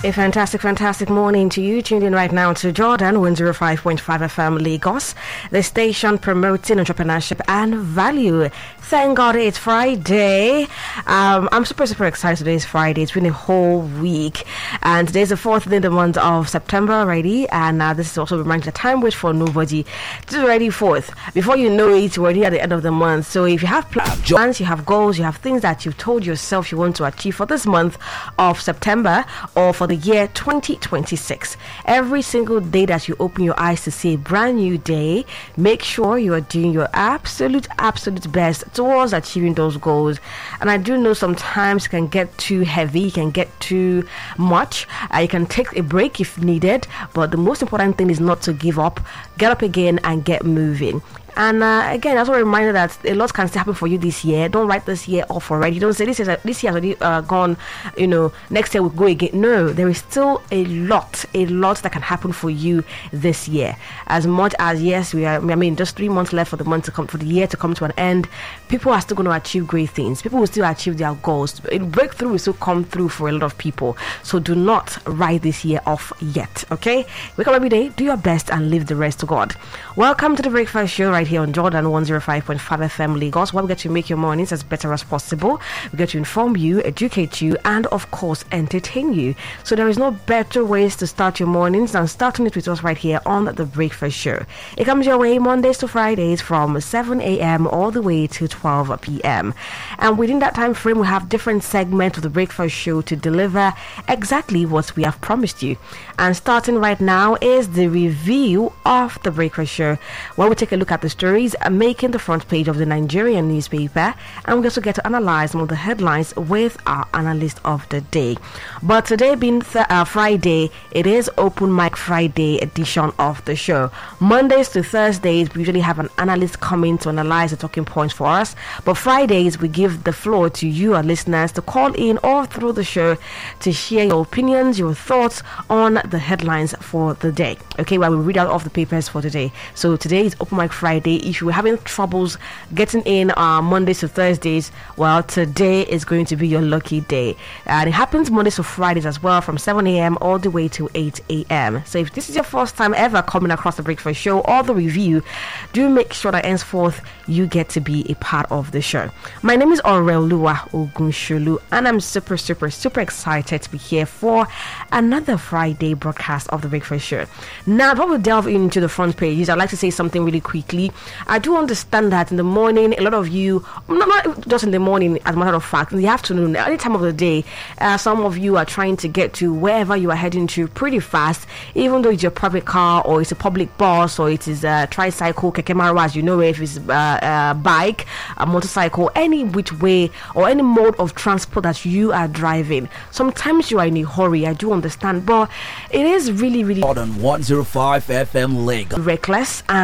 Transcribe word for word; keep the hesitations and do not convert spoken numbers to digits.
A fantastic, fantastic morning to you. Tuned in right now to Jordan one oh five point five F M Lagos, the station promoting entrepreneurship and value. Thank God it's Friday. Um, I'm super, super excited. Today is Friday. It's been a whole week. And today's the fourth day of the month of September already. And uh, this is also reminding the time waits for nobody. It's already fourth. Before you know it, we're already at the end of the month. So if you have plans, you have goals, you have things that you've told yourself you want to achieve for this month of September or for the year twenty twenty-six, every single day that you open your eyes to see a brand new day, make sure you are doing your absolute absolute best towards achieving those goals. And I do know sometimes it can get too heavy, it can get too much. Uh, you can take a break if needed, but the most important thing is not to give up. Get up again and get moving. And uh, again, also a reminder that a lot can still happen for you this year. Don't write this year off already. Don't say this is this year has already uh, gone. You know, next year we'll go again. No, there is still a lot, a lot that can happen for you this year. As much as yes, we are. I mean, just three months left for the month to come, for the year to come to an end. People are still going to achieve great things. People will still achieve their goals. Breakthrough will still come through for a lot of people. So do not write this year off yet. Okay, wake up every day, do your best, and leave the rest to God. Welcome to the Breakfast Show right here on Jordan one oh five point five F M Lagos, where we get to make your mornings as better as possible. We get to inform you, educate you, and of course entertain you. So there is no better ways to start your mornings than starting it with us right here on the Breakfast Show. It comes your way Mondays to Fridays from seven a.m. all the way to twelve p.m. And within that time frame, we have different segments of the Breakfast Show to deliver exactly what we have promised you. And starting right now is the review of the Breakfast Show, where we take a look at the stories making the front page of the Nigerian newspaper, and we also get to analyze some of the headlines with our analyst of the day. But today being th- uh, Friday, it is Open Mic Friday edition of the show. Mondays to Thursdays, we usually have an analyst coming to analyze the talking points for us, but Fridays we give the floor to you, our listeners, to call in all through the show to share your opinions, your thoughts on the headlines for the day. Okay, well, we read out of the papers for today. So today is Open Mic Friday. If you were having troubles getting in uh, Mondays to Thursdays, well, today is going to be your lucky day. And it happens Mondays to Fridays as well, from seven a.m. all the way to eight a.m. So if this is your first time ever coming across the Breakfast Show or the review, do make sure that henceforth you get to be a part of the show. My name is Orelua Ogunsholu, and I'm super, super, super excited to be here for another Friday broadcast of the Breakfast Show. Now, before we delve into the front pages, I'd like to say something really quickly. I do understand that in the morning, a lot of you, not, not just in the morning, as a matter of fact, in the afternoon, any time of the day, uh, some of you are trying to get to wherever you are heading to pretty fast, even though it's your private car or it's a public bus or it is a tricycle, keke marwa, as you know, if it's a, a bike, a motorcycle, any which way or any mode of transport that you are driving. Sometimes you are in a hurry, I do understand, but it is really, really on one oh five F M Lagos. reckless and